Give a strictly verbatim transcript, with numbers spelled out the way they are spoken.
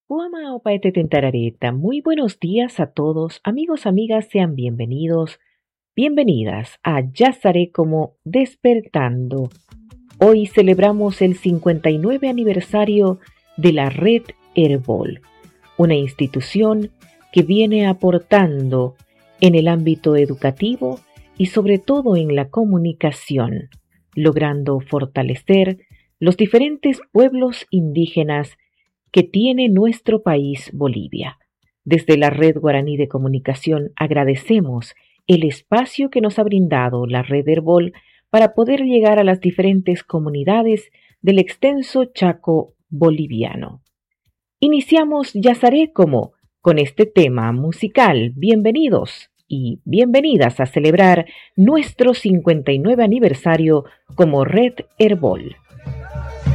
Guama opaete tentarareta. Muy buenos días a todos, amigos, amigas, sean bienvenidos, bienvenidas a Ya estaré como despertando. Hoy celebramos el cincuenta y nueve aniversario de la Red Herbol, una institución que viene aportando en el ámbito educativo y sobre todo en la comunicación, logrando fortalecer los diferentes pueblos indígenas que tiene nuestro país Bolivia. Desde la Red Guaraní de Comunicación agradecemos el espacio que nos ha brindado la Red Herbol para poder llegar a las diferentes comunidades del extenso Chaco boliviano. Iniciamos Yazaré como con este tema musical. Bienvenidos y bienvenidas a celebrar nuestro cincuenta y nueve aniversario como Red Herbol.